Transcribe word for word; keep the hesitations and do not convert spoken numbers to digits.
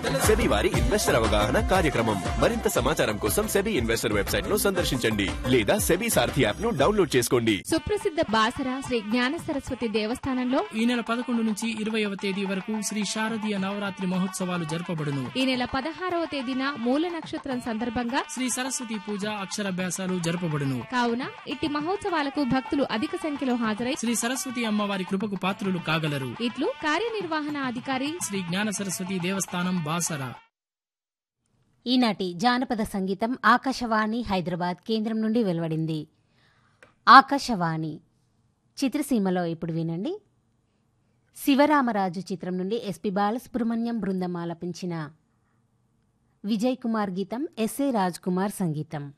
SEBI వారి investor అవగాహన కార్యక్రమం. మరింత సమాచారం కోసం సెబీ ఇన్వెస్టర్ వెబ్సైట్ ను సందర్శించండి లేదా సెబీ సారథి యాప్ ను డౌన్లోడ్ చేసుకోండి. సుప్రసిద్ధ బాసర శ్రీ జ్ఞాన సరస్వతి దేవస్థానంలో ఈ నెల పదకొండు నుంచి ఇరవైవ తేదీ వరకు శ్రీ శారదీయ నవరాత్రి మహోత్సవాలు జరపబడును. ఈ నెల పదహారవ తేదీన మూల నక్షత్రం సందర్భంగా శ్రీ సరస్వతి పూజ అక్షరాభ్యాసాలు జరపబడును. కావున ఇట్టి మహోత్సవాలకు భక్తులు అధిక సంఖ్యలో హాజరై శ్రీ సరస్వతి అమ్మవారి కృపకు పాత్రులు కాగలరు. ఇట్లు కార్యనిర్వహణ అధికారి శ్రీ జ్ఞాన సరస్వతి దేవస్థానం బాసర. ఈనాటి జానపద సంగీతం ఆకాశవాణి హైదరాబాద్ కేంద్రం నుండి వెలువడింది. ఆకాశవాణి చిత్రసీమలో ఇప్పుడు వినండి. శివరామరాజు చిత్రం నుండి ఎస్పి బాలసుబ్రహ్మణ్యం బృందం ఆలపించిన విజయ్ కుమార్ గీతం, ఎస్ఏ రాజ్ కుమార్ సంగీతం.